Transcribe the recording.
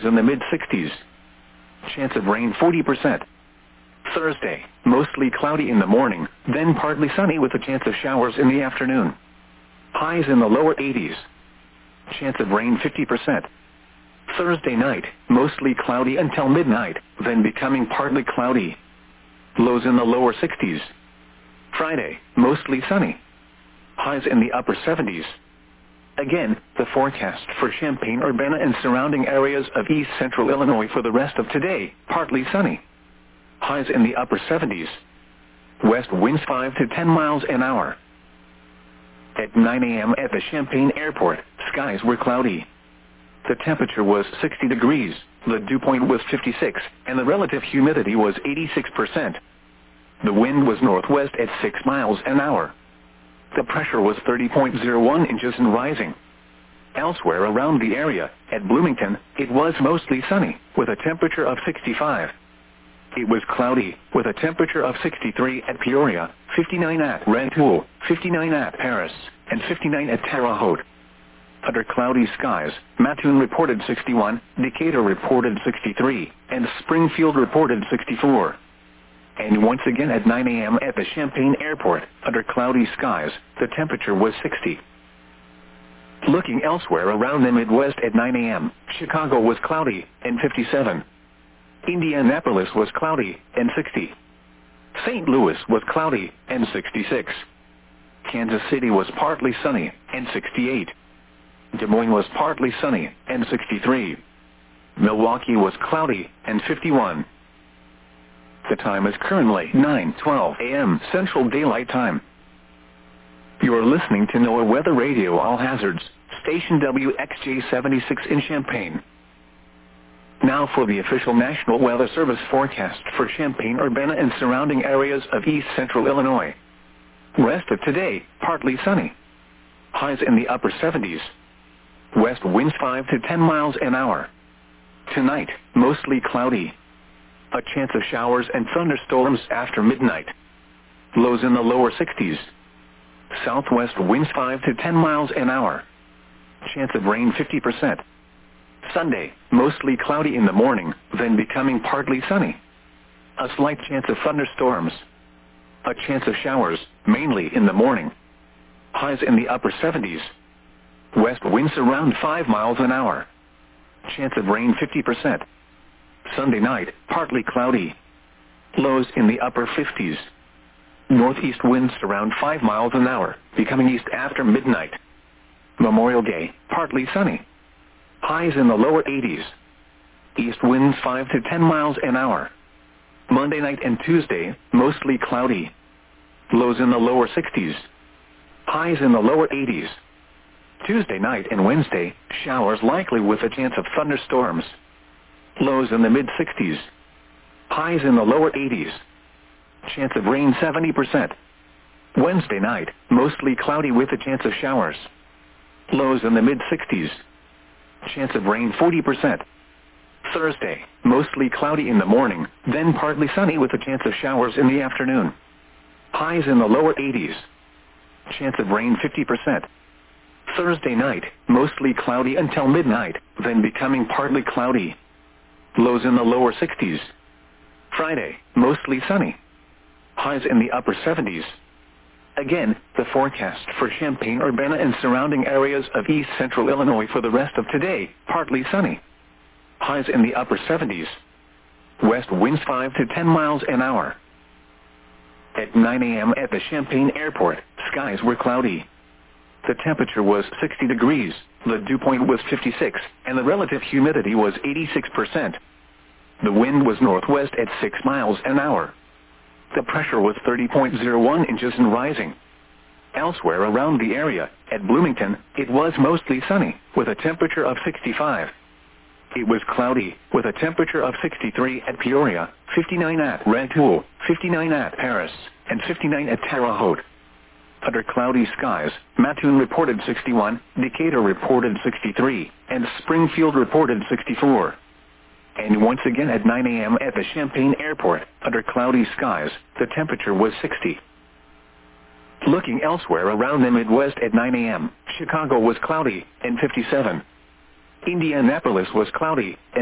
in the mid-60s. Chance of rain 40%. Thursday, mostly cloudy in the morning, then partly sunny with a chance of showers in the afternoon. Highs in the lower 80s. Chance of rain 50%. Thursday night, mostly cloudy until midnight, then becoming partly cloudy. Lows in the lower 60s. Friday, mostly sunny. Highs in the upper 70s. Again, the forecast for Champaign-Urbana and surrounding areas of east central Illinois for the rest of today, partly sunny. Highs in the upper 70s. West winds 5 to 10 miles an hour. At 9 a.m. at the Champaign Airport, skies were cloudy. The temperature was 60 degrees, the dew point was 56, and the relative humidity was 86%. The wind was northwest at 6 miles an hour. The pressure was 30.01 inches and rising. Elsewhere around the area, at Bloomington, it was mostly sunny, with a temperature of 65. It was cloudy, with a temperature of 63 at Peoria, 59 at Rantoul, 59 at Paris, and 59 at Terre Haute. Under cloudy skies, Mattoon reported 61, Decatur reported 63, and Springfield reported 64. And once again at 9 a.m. at the Champaign Airport, under cloudy skies, the temperature was 60. Looking elsewhere around the Midwest at 9 a.m., Chicago was cloudy, and 57. Indianapolis was cloudy, and 60. St. Louis was cloudy, and 66. Kansas City was partly sunny, and 68. Des Moines was partly sunny, and 63. Milwaukee was cloudy, and 51. The time is currently 9:12 a.m. Central Daylight Time. You are listening to NOAA Weather Radio All Hazards, station WXJ-76 in Champaign. Now for the official National Weather Service forecast for Champaign-Urbana and surrounding areas of east central Illinois. Rest of today, partly sunny. Highs in the upper 70s. West winds 5 to 10 miles an hour. Tonight, mostly cloudy. A chance of showers and thunderstorms after midnight. Lows in the lower 60s. Southwest winds 5 to 10 miles an hour. Chance of rain 50%. Sunday, mostly cloudy in the morning, then becoming partly sunny. A slight chance of thunderstorms. A chance of showers, mainly in the morning. Highs in the upper 70s. West winds around 5 miles an hour. Chance of rain 50%. Sunday night, partly cloudy. Lows in the upper 50s. Northeast winds around 5 miles an hour, becoming east after midnight. Memorial Day, partly sunny. Highs in the lower 80s. East winds 5 to 10 miles an hour. Monday night and Tuesday, mostly cloudy. Lows in the lower 60s. Highs in the lower 80s. Tuesday night and Wednesday, showers likely with a chance of thunderstorms. Lows in the mid-60s. Highs in the lower 80s. Chance of rain 70%. Wednesday night, mostly cloudy with a chance of showers. Lows in the mid-60s. Chance of rain 40%. Thursday, mostly cloudy in the morning, then partly sunny with a chance of showers in the afternoon. Highs in the lower 80s. Chance of rain 50%. Thursday night, mostly cloudy until midnight, then becoming partly cloudy. Lows in the lower 60s. Friday, mostly sunny. Highs in the upper 70s. Again, the forecast for Champaign-Urbana and surrounding areas of east central Illinois for the rest of today, partly sunny. Highs in the upper 70s. West winds 5 to 10 miles an hour. At 9 a.m. at the Champaign Airport, skies were cloudy. The temperature was 60 degrees, the dew point was 56, and the relative humidity was 86%. The wind was northwest at 6 miles an hour. The pressure was 30.01 inches and rising. Elsewhere around the area, at Bloomington, it was mostly sunny, with a temperature of 65. It was cloudy, with a temperature of 63 at Peoria, 59 at Rantoul, 59 at Paris, and 59 at Terre Haute. Under cloudy skies, Mattoon reported 61, Decatur reported 63, and Springfield reported 64. And once again at 9 a.m. at the Champaign Airport, under cloudy skies, the temperature was 60. Looking elsewhere around the Midwest at 9 a.m., Chicago was cloudy, and 57. Indianapolis was cloudy, and